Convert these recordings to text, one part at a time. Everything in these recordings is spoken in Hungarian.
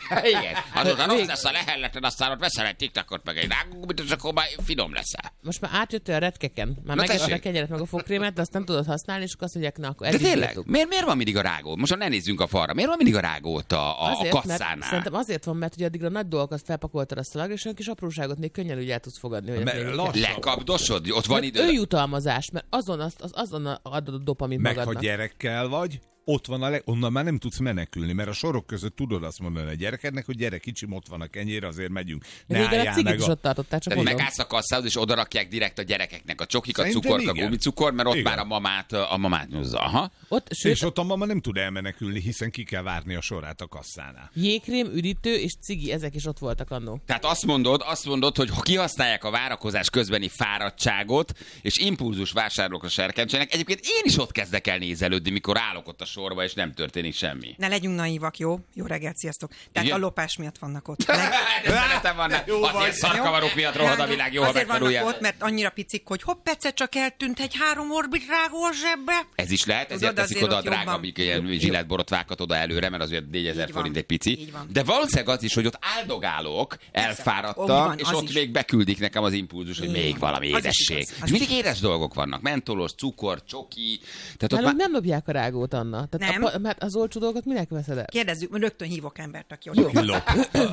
Igen, azután rossz lesz a lehelleted, aztán ott veszel egy tiktakot, meg egy rágógumit, és akkor már finom leszel. Most már átjöttél a retkeken. Már megett a kenyeret meg a fogkrémet, de azt nem tudod használni, és akkor azt mondják, na, akkor de tényleg, miért van mindig a rágó? Most ne nézzünk a falra. Miért van mindig a rágó ott a kasszánál? Szerintem azért van, mert ugye addigra a nagy dolgokat felpakoltad a szalag, és olyan kis apróságot még könnyen úgy el tudsz fogadni. Hogy lekapdosod, ott van idő. Önjutalmazás, mert azon adod a dopamin magadnak. Meg ha gyerekkel vagy, ott van onnan már nem tudsz menekülni, mert a sorok között tudod azt mondani a gyerekednek, hogy gyere kicsim, ott van a kenyér, azért megyünk. Régen a cigit is ott tartották, csak mondom. Megállsz a kasszához, és odarakják direkt a gyerekeknek a csokikat, cukort, a gumicukor, mert ott igen. Már a mamát nyúzza. Aha. És ott a mama nem tud elmenekülni, hiszen ki kell várni a sorát a kasszánál. Jégkrém, üdítő és cigi, ezek is ott voltak annó. Tehát azt mondod, hogy kihasználják a várakozás közbeni fáradtságot, és impulzus vásárlókra serkentsenek. Egyébként én is ott kezdek el nézelődni, mikor állok ott a sorba, és nem történik semmi. Ne legyünk naívak, jó? Jó reggelt, sziasztok. Tehát igen? A lopás miatt vannak ott. Szeretem van, azért szarkavarok miatt rohad a világ, jó, ha megtanulják. Ott, mert annyira picik, hogy hopp, egyszer csak eltűnt egy 3 orbit rágó a zsebbe. Ez is lehet, ezért teszik oda a drága zsillettborotvákat oda előre, mert azért 4000 forint egy pici. De valószínűleg az is, hogy ott áldogálok, elfáradtam, és ott még beküldik nekem az impulzus, hogy még valami édesség. És mindig édes dolgok vannak. Mentolos, cukor, csoki. Nem lopják a rágót, Anna. Mert az olcsó dolgot minek veszed el? Kérdezzük, rögtön hívok embert, aki ott lop.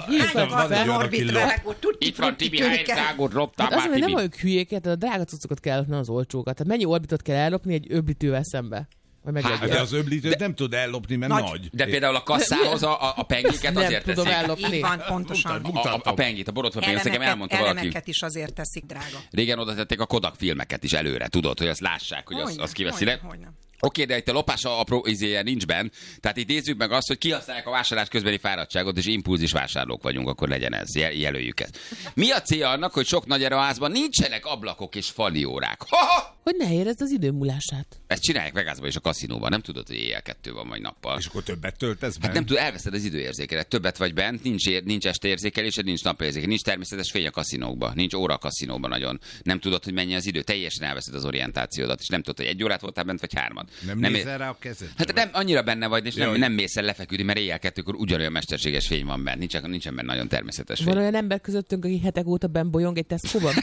Itt van Tibi, hány rágót loptál már, Tibi? Nem vagyok hülyéket, a drága cuccokat kell lopni, az olcsókat. Tehát mennyi orbitot kell ellopni egy öblítővel szembe? De az öblítőt nem tud ellopni, mert nagy. De például a kasszához a pengéket azért teszik. Nem tudom ellopni. Így van, pontosan. A pengét, a borotva pengét, nekem elmondta valaki. Elemeket is azért teszik, drága. Régen oda tették a Kodak filmeket is előre, tudod, hogy azt lássák, hogy az kiveszi le. Oké, de itt a lopás apró izéje nincs benn. Tehát itt nézzük meg azt, hogy kihasználják a vásárlás közbeni fáradtságot, és impulzis vásárlók vagyunk, akkor legyen ez. Jelöljük ezt. Mi a célja annak, hogy sok nagy erőházban nincsenek ablakok és fali órák? Hogy ne érezd az idő múlását. Ezt csinálják Vegasban és a kaszinóban. Nem tudod, hogy éjjel 2 van, vagy nappal. És akkor többet töltesz bent? Hát nem tud, elveszed az időérzékelet. Többet vagy bent, nincs estéérzékelésed, nincs napérzékelés, nincs természetes fény a kaszinókban, nincs óra a kaszinóban nagyon. Nem tudod, hogy mennyi az idő, teljesen elveszed az orientációdat, és nem tudod, hogy 1 órát voltál bent, vagy 3. Nem nézel rá a kezed? Hát nem annyira benne vagy, és nem mész el lefeküdni, mert éjjel 2-kor ugyanolyan mesterséges fény van bent. Nincsen benne nagyon természetes fény. Van olyan ember közöttünk, aki hetek óta benn bolyong egy Tesco-ban?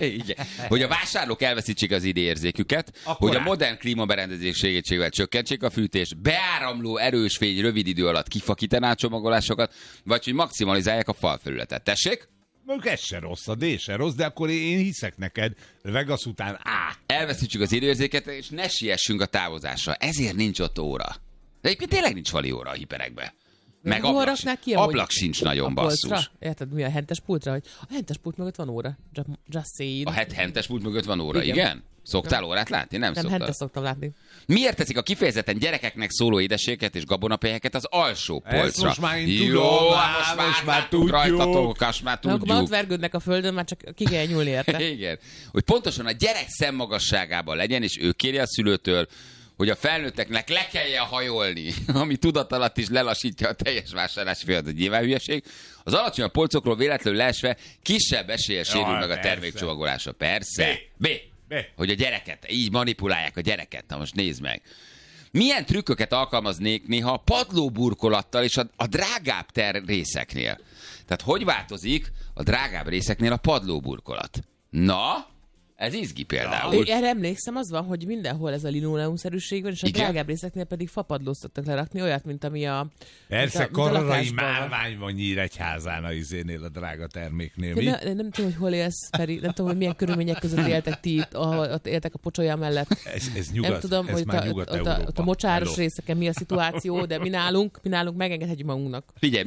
Hogy a vásárlók elveszítsék az időérzéküket, hogy a modern klímaberendezés segítségével csökkentsék a fűtést, beáramló erős fény rövid idő alatt kifakítaná a csomagolásokat, vagy hogy maximalizálják a falfelületet. Tessék? Mondjuk ez se rossz, a D se rossz, de akkor én hiszek neked, Vegas után elveszítsük az időérzéket, és ne siessünk a távozásra. Ezért nincs ott óra. De egyébként tényleg nincs vali óra a hiperekbe. Meg ablak sincs nagyon, basszus. Érted, mi a hentes pultra? Hogy a hentes pult mögött van óra. Just saying. A hentes pult mögött van óra, igen? Szoktál órát látni? Nem szoktam. Hentes szoktam látni. Miért teszik a kifejezetten gyerekeknek szóló édességeket és gabonapelyeket az alsó polcra? Ezt most már én tudom, most már tudjuk. Rajtatok, már tudjuk. Akkor ott vergődnek a földön, már csak ki kell nyúlni érte. Igen. Hogy pontosan a gyerek szemmagasságában legyen, és ő kéri a szülőtől, hogy a felnőtteknek le kelljen hajolni, ami tudat alatt is lelassítja a teljes vásárlási folyamatot, nyilván hülyeség. Az alacsonyabb polcokról véletlenül leesve kisebb eséllyel sérül meg a termékcsomagolása. Persze. B. Hogy a gyereket, így manipulálják a gyereket. Na most nézd meg. Milyen trükköket alkalmaznék néha a padlóburkolattal és a drágább részeknél? Tehát hogy változik a drágább részeknél a padlóburkolat? Na, ez izgi például. Erre emlékszem, az van, hogy mindenhol ez a linoleumszerűség van, és a drágább részeknél pedig fapadlót szoktak lerakni, olyat, mint ami a... Persze, kararai márvány van Nyíregyházán a izénél, a drága terméknél. Mi? Nem tudom, hogy hol élsz, Feri, nem tudom, hogy milyen körülmények között éltek ti itt, ott éltek a pocsolya mellett. Ez nyugat, nem tudom, ez hogy ott a mocsáros részeken mi a szituáció, de mi nálunk megengedhetjük magunknak. Figyelj,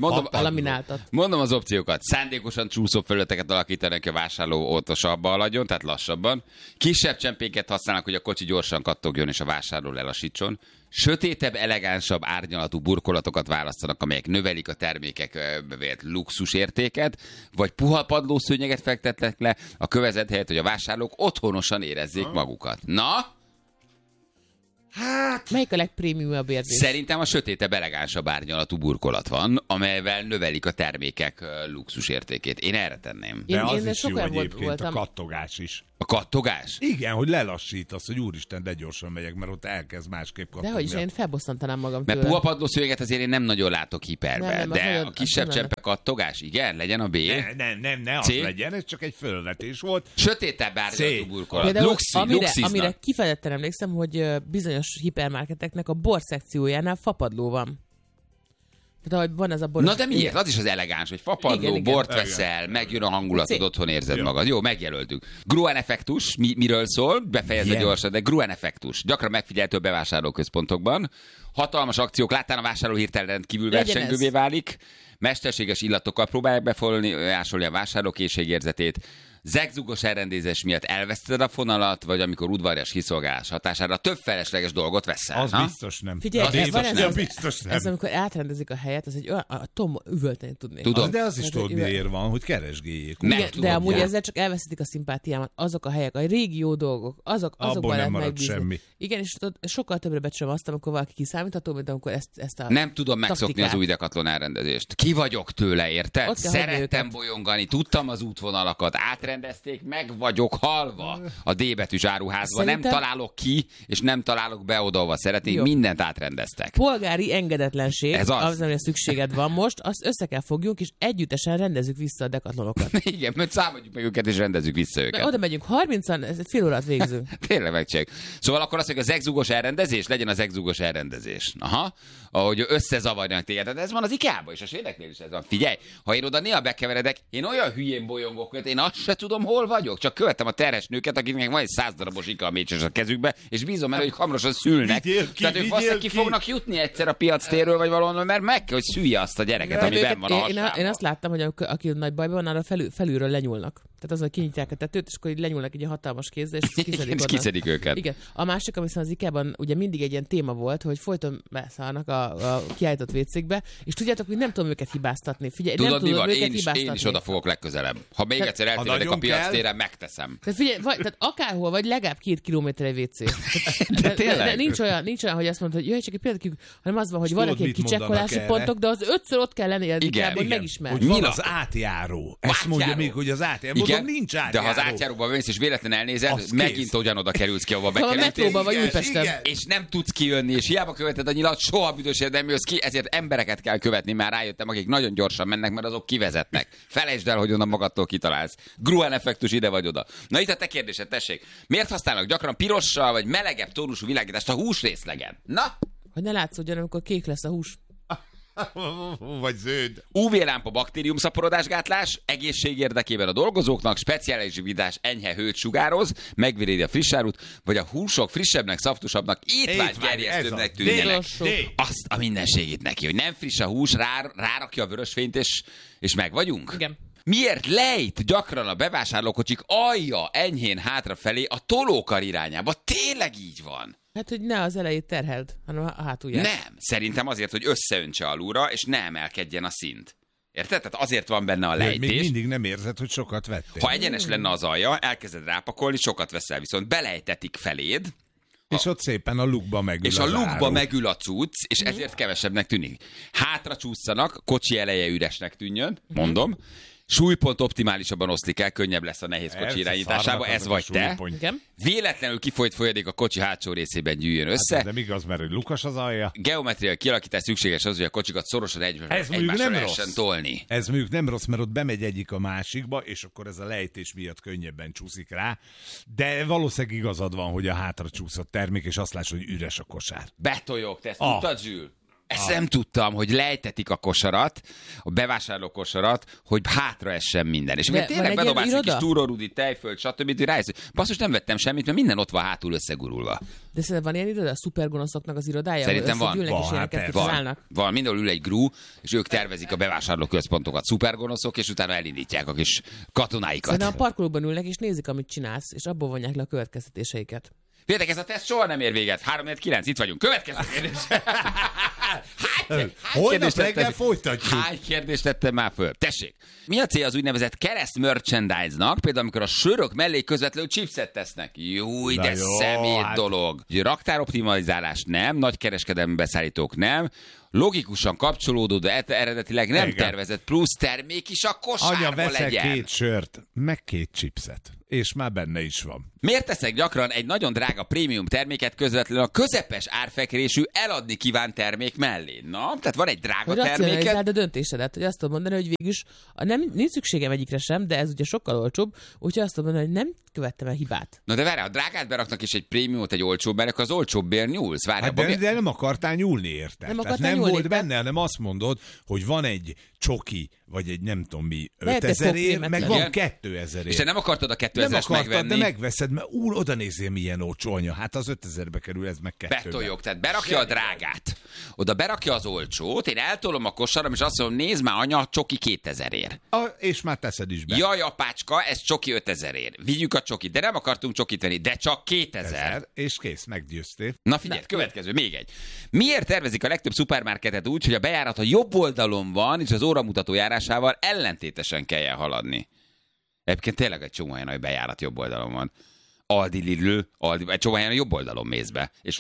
mondom az opciókat. Szándékosan csúszó felületeket alakítanak ki a vásárló óvatosabban haladjon, tehát lassabban. Kisebb csempéket használnak, hogy a kocsi gyorsan kattogjon és a vásárló lelassítson. Sötétebb, elegánsabb árnyalatú burkolatokat választanak, amelyek növelik a termékek vélt luxusértéket, vagy puha padlószőnyeget fektetnek le a kövezet helyett, hogy a vásárlók otthonosan érezzék magukat. Na? Hát... Melyik a legprémiumabb érzés? Szerintem a sötétebb, elegánsabb árnyalatú burkolat van, amelyvel növelik a termékek luxusértékét. Én erre tenném. De az is jó egyébként, a kattogás is. A kattogás? Igen, hogy lelassítasz, hogy úristen, de gyorsan megyek, mert ott elkezd másképp kattogni. Dehogy is, én felbosszantanám magam Mert tőle. puha padlószőnyeget azért én nem nagyon látok hiperbe, Nem, de nagyon- a kisebb az cseppe kattogás, igen, legyen a B. Ne az C? legyen, ez csak egy fölvetés volt. Sötétebb árnyaltú C. burkolat. Például, Luxiznak. amire kifejezetten emlékszem, hogy bizonyos hipermarketeknek a bor szekciójánál fapadló van. Tehát ahogy van ez a bor... Na de miért? Az is az elegáns, hogy fapadló, Igen. bort veszel, megjön a hangulatod, C. otthon érzed Jó. magad. Jó, megjelöltük. Gruen effektus, miről szól? Befejezve Ilyen. gyorsan, de Gruen effektus. Gyakran megfigyelhető a bevásárlóközpontokban. Hatalmas akciók, láttán a vásárló hirtelen rendkívül Legyen versengővé ez. válik. Mesterséges illatokkal próbálják befolyásolni a vásárló készségérzetét. Zegzugos elrendezés miatt elveszted a fonalat, vagy amikor udvarias kiszolgálás hatására több felesleges dolgot veszel. Az ha? biztos nem. Figyelj, Az ez biztos van nem. ez, Biztos nem. ez, amikor átrendezik a helyet, ez egy olyan, a Tom üvölteni tudnék. Tudom. De az is Ez tudod, egy miért van, hogy keresgéljék. Nem Igen, tudom, de amúgy ja. ezzel csak elveszítik a szimpátiámat. Azok a helyek, a régi jó dolgok, azokban Abból nem lehet marad megbízni. semmi. Igen, és tudod, sokkal többre becsülöm azt, amikor valaki kiszámítható, mint amikor ezt a Nem tudom megszokni taktikát. az új Decathlon elrendezést. Ki vagyok tőle, érted? Ott kell hagyni Szerettem őket. bolyongani, tudtam az útvonalakat, átrendezték, meg vagyok halva a D betűs áruházban. Szerintem- Nem találok ki, és nem találok be oda, szeretnék, Jó. mindent átrendeztek. polgári engedetlenség, Ez az. amire szükséged van most, azt össze kell fogjunk, és együttesen rendezzük vissza a Decathlonokat. Igen, mert számoljuk meg őket, és rendezzük vissza Mert őket. oda megyünk 30-an, ez fél órát végzünk. Tényleg megcsináljuk. Szóval akkor azt mondjuk, a zegzugos elrendezés legyen a zegzugos elrendezés. Aha. Ahogy összezavarjanak téged. De ez van az IKEA-ban is, a svédeknél is ez van. Figyelj, ha én oda néha bekeveredek, én olyan hülyén bolyongok, hogy én azt se tudom, hol vagyok. Csak követem a terhes nőket, akiknek van egy 100 darabos IKEA mécses a kezükbe, és bízom el, hogy hamarosan szülnek. Vigyél ki, Tehát ők vigyél valószínűleg ki ki. fognak jutni egyszer a piac térről, vagy valahol, mert meg kell, hogy szülje azt a gyereket, ami benn van a én hasában. azt láttam, hogy aki nagy bajban van, arra felülről lenyúlnak. Tehát az, hogy kinyitják a tetőt, és akkor így lenyúlnak egy hatalmas kézzel, és Igen, kiszedik és onnan. kiszedik őket. Igen. A másik, ami viszont az IKEA-ban ugye mindig egy ilyen téma volt, hogy folyton beszállnak a kiállított vécékbe, és tudjátok, hogy nem tudom őket hibáztatni. Figyelj, Tudod, nem mi tudom van? őket Én hibáztatni. is oda fogok legközelebb. Ha még egyszer eltévedek a nagyon piac kell. téren, megteszem. Tehát figyelj, tehát akárhol vagy, legalább 2 kilométer egy WC. De tényleg? nincs olyan, hogy azt mondod, hogy jöjj, csak egy pillanat, hanem az van, hogy És vannak tudod, egy mit mondanak kicsekkolási erre? pontok, de az 5-ször ott kell lenni, az Igen, IKEA-ban, hogy igen. megismerd. Hogy van Mi az lakó? átjáró. Ezt mondja Átjáró. még, hogy az átjáró. Mondom, nincs átjáró. de ha az átjáróba mész és véletlen elnézed, Az megint kész. ugyanoda kerülsz ki, ahova Ha a bekerültél. metróban vagy Igen, Újpesten. igen. És nem tudsz kijönni, és hiába követed a nyilat, soha büdösért nem jössz ki, ezért embereket kell követni, már rájöttem, akik nagyon gyorsan mennek, mert azok kivezetnek. Felejtsd el, hogy onnan magadtól kitalálsz. Gruen effektus ide vagy oda. Na itt a te kérdésed, tessék. Miért használnak gyakran pirossal vagy melegebb tónusú világítást a húsrészlegen? Na? Hogy ne látszódjon, amikor kék lesz a hús. Vagy zöld. UV-lámpa baktériumszaporodásgátlás, egészség érdekében a dolgozóknak, speciális vidás enyhe hőt sugároz, megvédi a frissárút, vagy a húsok frissebbnek, szaftusabbnak, étvágygerjesztőbbnek ez a- tűnjenek. D. Azt a mindenségét neki, hogy nem friss a hús, rárakja a vörösfényt, és meg vagyunk? Igen. Miért lejt gyakran a bevásárlókocsik alja enyhén hátrafelé a tolókar irányába? Tényleg így van? Hát, hogy ne az elejét terheld, hanem a hátulját. Nem. Szerintem azért, hogy összeöntse alulra, és ne emelkedjen a szint. Érted? Tehát azért van benne a Még lejtés. mindig nem érzed, hogy sokat vettél. Ha egyenes lenne az alja, elkezded rápakolni, sokat veszel, viszont belejtetik feléd, És ott szépen a lukba megül és a az lukba áru. megül a cucc, és ezért kevesebbnek tűnik. Hátra csúszanak, kocsi eleje üresnek tűnjön, mondom. Súlypont optimálisabban oszlik el, könnyebb lesz a nehéz kocsi Persze, irányításába, szarnak ez azok vagy a te. súlypont. Igen. Véletlenül kifolyt folyadék a kocsi hátsó részében gyűjjön össze. Hát, de igaz, mert hogy lukas az alja. Geometriai kialakítás szükséges az, hogy a kocsikat szorosan Ez mondjuk egymásra nem lehessen rossz. tolni. Ez mondjuk nem rossz, mert ott bemegy egyik a másikba, és akkor ez a lejtés miatt könnyebben csúszik rá. De valószínűleg igazad van, hogy a hátra csúszott termék, és azt látsz, hogy üres a kosár. Betoljok, te ezt Ah. tudtad, Zsül? Ezt nem tudtam, hogy lejtetik a kosarat, a bevásárló kosarat, hogy hátra essen minden. És De akkor van tényleg egy bedobálsz ilyen egy kis iroda? túrórudi, tejföld, stb. Hogy rájössz, hogy basszus, nem vettem semmit, mert minden ott van hátul összegurulva. De szerintem van ilyen iroda, a szupergonoszoknak az irodája, Szerintem ahol van. összegyűlnek és Van, ilyeneket hát kitalálnak. Van, mindenhol ül egy grú, és ők tervezik a bevásárló központokat, szupergonoszok, és utána elindítják a kis katonáikat. Szerintem a parkolóban ülnek és nézik, amit csinálsz, és abból vonják le a következtetéseiket. Féltek, ez a teszt soha nem ér véget. 3-4-9, itt vagyunk. Következő kérdés. Hány Holnap kérdést reggel tettem- folytatjuk. Hány kérdést tettem már föl? Tessék. Mi a cél az úgynevezett kereszt merchandise-nak? Például, amikor a sörök mellé közvetlenül chipset tesznek. Jó, de jó, szemét hát- dolog. Raktároptimalizálás nem, nagy kereskedelmi beszállítók nem, logikusan kapcsolódó, de eredetileg nem Igen. tervezett plusz termék is a Anya, kosárba veszel legyen. 2 sört, meg 2 chipset, és már benne is van. Miért teszek gyakran egy nagyon drága prémium terméket közvetlenül a közepes árfekvésű eladni kívánt termék mellé? Na, tehát van egy drága Hogy terméket. racionalizáld a döntésedet, hogy azt tudom mondani, hogy végülis nincs szükségem egyikre sem, de ez ugye sokkal olcsóbb, úgyhogy azt tudom mondani, hogy nem követtem el hibát. Na de várj, a drágát beraknak és egy prémiumot egy olcsóbb, akkor az olcsóbbért nyúlsz. Várj, Hát abba de nem akartál nyúlni érte. Nem Tehát akartál nem nyúlni, volt tehát- benne, hanem azt mondod, hogy van egy csoki, vagy egy nem tudom mi, Lehet, hogy 5000 ér, fognémetlen. meg van Igen. 2000 és te ér. nem akartad a Nem 2000-es akartad, megvenni. de megveszed, mert oda nézzél, milyen olcsó anya. Hát az 5000-be kerül, ez meg 2-be. Betoljuk, tehát berakja a drágát, oda berakja az olcsót, én eltolom a kosaram, és azt mondom, nézd már, anya, csoki 2000 ér. És már teszed is be. Jaj, apácska, ez csoki 5000 ér. Vigyük a csokit, de nem akartunk csokit venni, de csak 2000. És kész, meggyőztél. Na figyelj, következő, még egy. Miért tervezik a legtöbb szupermarketet úgy, hogy a bejárat a jobb oldalon van, és az óramutató járásával ellentétesen kelljen haladni? Egyébként tényleg egy csomó olyan, hogy bejárat jobb oldalon van. Aldi, Lidl, egy csomó olyan, jobb oldalon mész be, és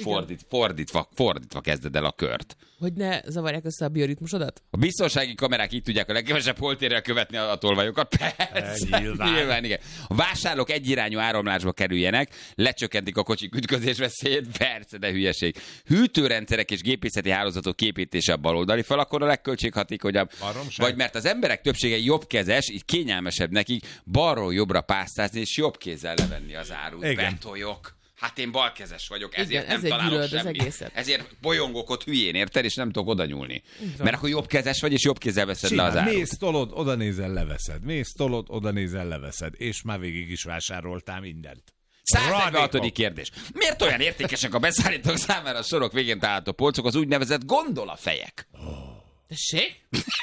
fordítva kezded el a kört. Hogy ne zavarják össze a bioritmusodat? A biztonsági kamerák így tudják a legkevesebb holtérrel követni a tolvajokat. Persze, nyilván, igen. A vásárlók egyirányú áramlásba kerüljenek, lecsökkentik a kocsik ütközés veszélyét, persze, de hülyeség. Hűtőrendszerek és gépészeti hálózatok képítése a baloldali fal, akkor a legköltséghatékonyabb. Baromság. Vagy mert az emberek többsége jobbkezes, így kényelmesebb nekik balról jobbra pásztázni, és jobb kézzel levenni az árut. Igen. Betoljok. Hát én balkezes vagyok, ezért Igen, nem ezért találok gyűlöld az semmit. egészet. Ezért bolyongok ott hülyén, érted? És nem tudok oda nyúlni. van. Mert akkor jobb kezes vagy, és jobb kézzel veszed le az Simán, árut. mész, tolod, oda nézel, leveszed. Mész, tolod, oda nézel, leveszed. És már végig is vásároltál mindent. 146. Radikok. kérdés. Miért olyan értékesek a beszállítók számára a sorok végén található polcok, az úgynevezett gondolafejek? Tessék?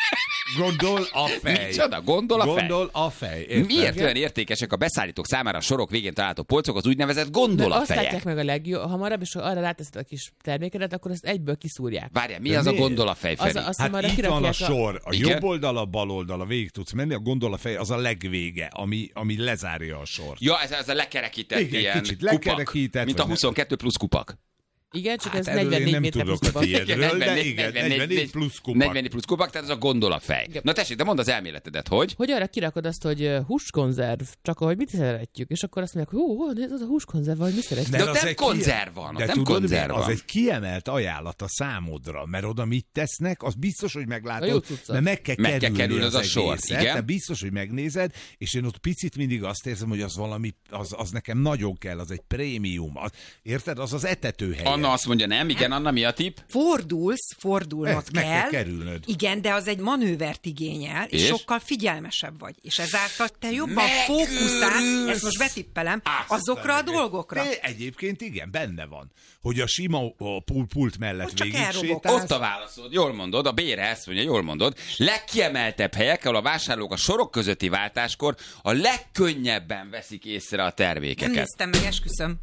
Gondol a fej. Micsoda? Gondol a fej? Gondol a fej. Érted? Miért olyan értékesek a beszállítók számára a sorok végén található polcok, az úgynevezett Mert azt gondolafejek? látják meg a leghamarabb, és ha arra ráteszed a kis termékedet, akkor ezt egyből kiszúrják. Várjál, mi De az a miért? gondolafej, Az, Feri? azt Hát arra itt van a kirakják sor. A Igen? jobb oldala, a bal oldala, végig tudsz menni, a gondol a fej, az a legvége, ami lezárja a sort. Ja, ez a lekerekített Igen, ilyen kicsit kupak. lekerekített, Mint a vagy 22 plusz kupak. Igen, csak ez Hát erről 44 én nem méter tudok plusz a kupak. tiédről, de igen, 44 plusz kupak. 44 plusz kupak, tehát az a gondolafej. Igen. Na tessék, de mondd az elméletedet, hogy? Hogy arra kirakod azt, hogy húskonzerv, csak ahogy mit szeretjük, és akkor azt mondják, hogy ez az a húskonzerv, vagy mi szeretjük. De ott az nem egy konzerv van, ott De nem tudod, konzerv mi? Az van. egy kiemelt ajánlat a számodra, mert oda mit tesznek, az biztos, hogy A jó meglátod, cuccot. mert meg kell Meg kell kerülni kerülni az a sor, egészet, igen. de biztos, hogy megnézed, és én ott picit mindig azt érzem, hogy az valami, az nekem nagyon kell, az egy prémium. Érted? Az az etetőhely. Anna azt mondja, nem, igen, Anna, mi a tipp? Fordulnod Ezt meg kell kell. kerülnöd. Igen, de az egy manővert igényel, és És? sokkal figyelmesebb vagy. És ezáltal te jobban Megőrülsz! fókuszálsz, ezt most betippelem, azokra a dolgokra. De egyébként igen, benne van, hogy a sima pult mellett Ott csak végig elrobog. sétálsz. Ott a válaszod, jól mondod, a Bére ezt mondja, jól mondod. Legkiemeltebb helyek, ahol a vásárlók a sorok közötti váltáskor a legkönnyebben veszik észre a Nem termékeket. néztem meg, esküszöm.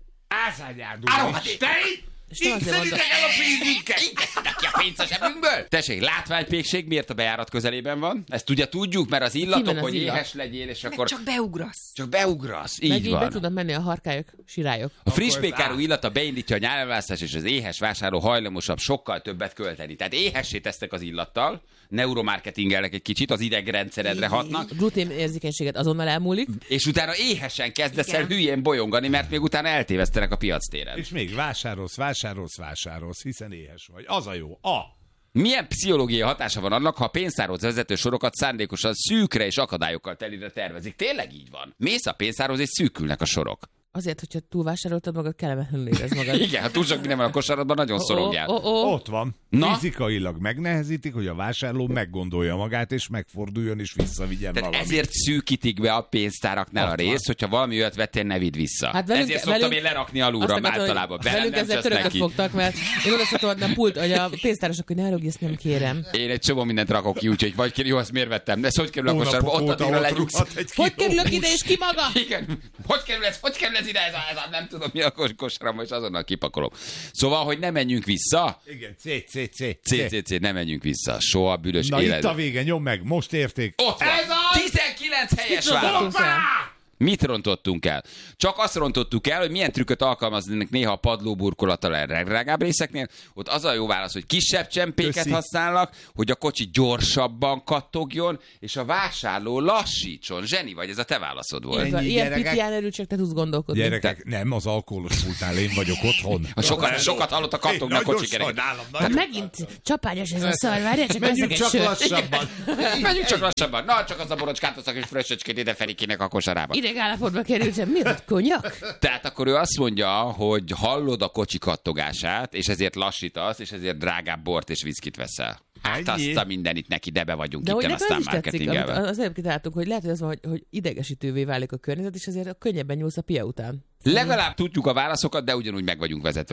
És nem azért mondom, Neki a pénz a zsebünkből? Tessék, látványpékség miért a bejárat közelében van? Ezt ugye tudjuk, mert az illatok, Kimen az hogy illat? éhes legyél, és Meg akkor csak beugrasz. csak beugrasz. Így meg így be van. tudnak menni a harkályok, sirályok. A friss Akkor ez pékárú át. illata beindítja a nyálválasztást, és az éhes vásárló hajlamosabb sokkal többet költeni. Tehát éhessé tesznek az illattal, neuromarketingelnek egy kicsit, az idegrendszeredre hatnak, A glutén érzékenységet azonnal elmúlik. és utána éhesen kezdesz el Igen. hülyén bolyongani, mert még utána eltévesztenek a piactéren. És még vásárolsz, hiszen éhes vagy. Az a jó. Milyen pszichológiai hatása van annak, ha a pénztárhoz vezető sorokat szándékosan szűkre és akadályokkal telire tervezik? Tényleg így van. Mész a pénztárhoz, és szűkülnek a sorok. Azért, hogyha túlvásároltad magad, kellemetlenül érez magad. Igen, ha túl sok minden van a kosaradban, nagyon szorongjál. Ott van. Na? Fizikailag megnehezítik, hogy a vásárló meggondolja magát, és megforduljon, és visszavigyen Tehát valamit. ezért szűkítik be a pénztáraknál a Ott van. részt, hogyha valami olyat vettél, ne vidd vissza. Hát velünk- ezért szoktam velünk- én lerakni alulra Azt akartam, hogy általában. Velem velünk nem ezzel csesz törököt neki. fogtak, mert én oda szoktam adni a pult, hogy a pénztárosok, hogy ne rúgj, ezt nem kérem. Én egy csomó mindent rakok ki, úgyhogy vagy jó, ezt miért vettem? De ez hogy kerül a Hónapok kosárba? Ott óta addigra ott legyugsz. rúghat egy Hogy kiló kerülök ide, hús. és ki maga? Igen. Hogy kerül ez ide? Ez a nem tudom mi a kosárba, és azonnal kipakolom. Szóval, hogy ne menjünk vissza. Igen, CCC, ne menjünk vissza. Soha büdös Na itt élet. a vége, nyom meg, most érték. Ott van. 19 helyes válasz. Hoppá! Mit rontottunk el? Csak azt rontottuk el, hogy milyen trükköt alkalmaznak néha a padlóburkolattal a legdrágább részeknél. Ott az a jó válasz, hogy kisebb csempéket használnak, hogy a kocsi gyorsabban kattogjon, és a vásárló lassítson. Zseni vagy, ez a te válaszod volt. Ilyen pitián erőcsek, te tudsz gondolkodni. Gyerekek, nem, az alkoholos pultnál én vagyok otthon. Sokat hallott a kattognak kocsi kerek. Megint csapányos ez a szar, várjál, csak Menjünk veszek csak egy sört. lassabban. Menjünk csak lassabban. Na, csak az a borocskát, az a kis fröccsöcskét ide Ferikének a kosarába. Ideg állapotba kerültem, mi ott, konyak? Tehát akkor ő azt mondja, hogy hallod a kocsi kattogását, és ezért lassítasz, és ezért drágább bort és viszkit veszel. Hát azt a mindenit neki, de be vagyunk De itt, hogy nekem aztán az is tetszik, amit marketingelve. az előbb kitaláltunk, hogy lehet, hogy az van, hogy idegesítővé válik a környezet, és ezért könnyebben nyúlsz a pia után. Legalább tudjuk a válaszokat, de ugyanúgy meg vagyunk vezetve.